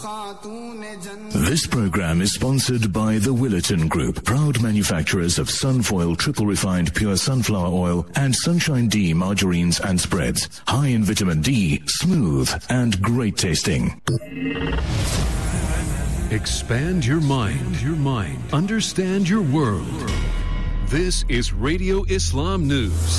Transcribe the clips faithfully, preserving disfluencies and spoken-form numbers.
This program is sponsored by the Willerton Group, proud manufacturers of Sunfoil triple refined pure sunflower oil and Sunshine D margarines and spreads. High in vitamin D, smooth and great tasting. Expand your mind, your mind. Understand your world. This is Radio Islam News.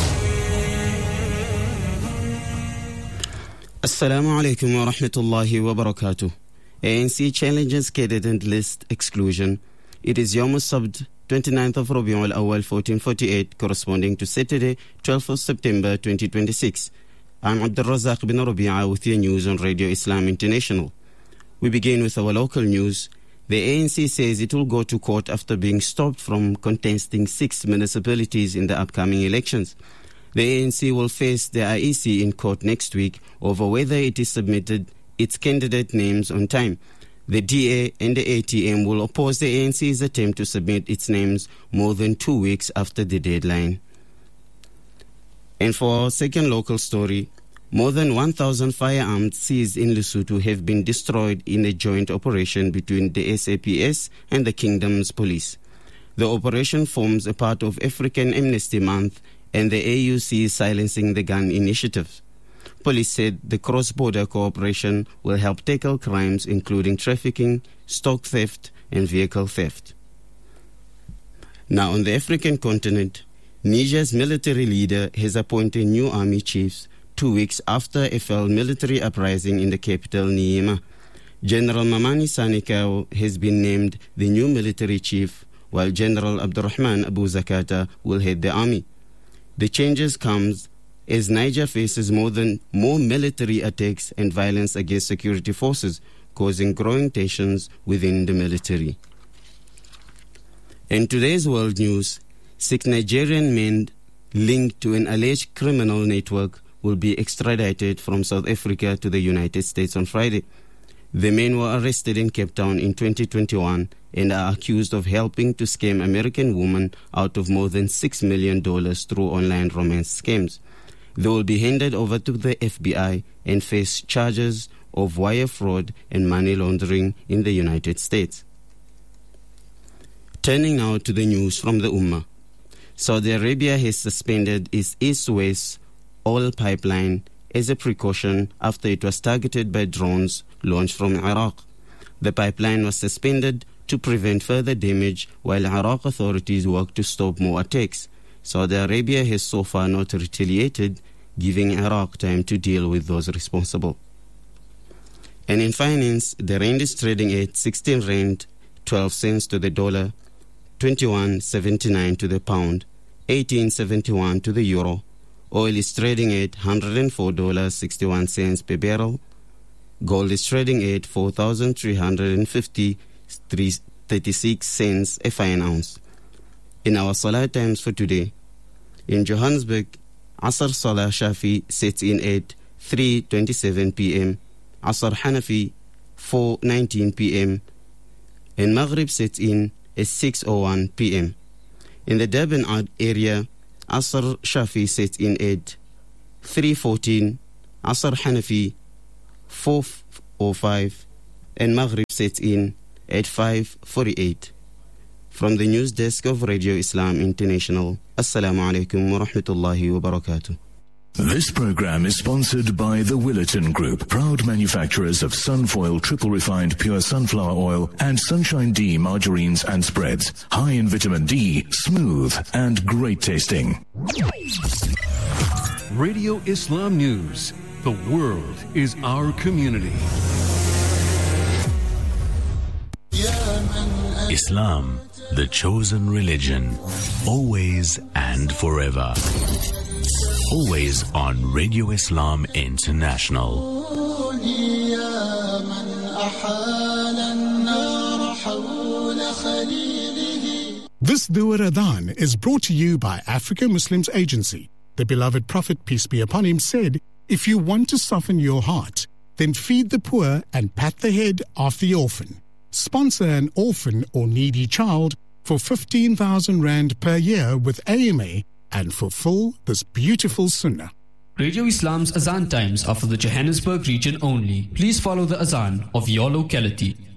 Assalamu alaikum wa rahmatullahi wa barakatuh. A N C challenges candidate list exclusion. It is Yawm al-Sabt, twenty-ninth of Rabi'ul Awwal, fourteen forty-eight, corresponding to Saturday, twelfth of September, twenty twenty-six. I'm Abdul Razak bin Rabi'a with your news on Radio Islam International. We begin with our local news. The A N C says it will go to court after being stopped from contesting six municipalities in the upcoming elections. The A N C will face the I E C in court next week over whether it is submitted its candidate names on time. The D A and the A T M will oppose the A N C's attempt to submit its names more than two weeks after the deadline. And for our second local story, more than one thousand firearms seized in Lesotho have been destroyed in a joint operation between the S A P S and the Kingdom's police. The operation forms a part of African Amnesty Month and the A U C's Silencing the Gun initiative. Police said the cross-border cooperation will help tackle crimes including trafficking, stock theft, and vehicle theft. Now, on the African continent, Niger's military leader has appointed new army chiefs two weeks after a failed military uprising in the capital, Niamey. General Mamani Sanikau has been named the new military chief, while General Abdurrahman Abu Zakata will head the army. The changes comes as Niger faces more than more military attacks and violence against security forces, causing growing tensions within the military. In today's world news, six Nigerian men linked to an alleged criminal network will be extradited from South Africa to the United States on Friday. The men were arrested in Cape Town in twenty twenty-one and are accused of helping to scam American women out of more than six million dollars through online romance scams. They will be handed over to the F B I and face charges of wire fraud and money laundering in the United States. Turning now to the news from the Ummah. Saudi Arabia has suspended its East-West oil pipeline as a precaution after it was targeted by drones launched from Iraq. The pipeline was suspended to prevent further damage while Iraq authorities work to stop more attacks. Saudi Arabia has so far not retaliated, giving Iraq time to deal with those responsible. And in finance, the rand is trading at sixteen rand twelve cents to the dollar, twenty-one seventy-nine to the pound, eighteen seventy-one to the euro. Oil is trading at one hundred four dollars and sixty-one cents per barrel. Gold is trading at four thousand three hundred fifty-three dollars and thirty-six cents a fine ounce. In our Salah times for today, in Johannesburg, Asr Salah Shafi sets in at three twenty-seven p.m., Asr Hanafi four nineteen p.m., and Maghrib sets in at six oh one p.m. In the Durban area, Asr Shafi sets in at three fourteen, Asr Hanafi four oh five, and Maghrib sets in at five forty-eight. From the news desk of Radio Islam International, Assalamu alaikum wa rahmatullahi wa barakatuh. This program is sponsored by the Willerton Group, proud manufacturers of Sunfoil triple refined pure sunflower oil and Sunshine D margarines and spreads. High in vitamin D, smooth and great tasting. Radio Islam News. The world is our community. Islam, the chosen religion, always and forever. Always on Radio Islam International. This Dua Radhan is brought to you by Africa Muslims Agency. The beloved Prophet, peace be upon him, said, if you want to soften your heart, then feed the poor and pat the head of the orphan. Sponsor an orphan or needy child for fifteen thousand rand per year with A M A and fulfill this beautiful sunnah. Radio Islam's Azan times are for the Johannesburg region only. Please follow the Azan of your locality.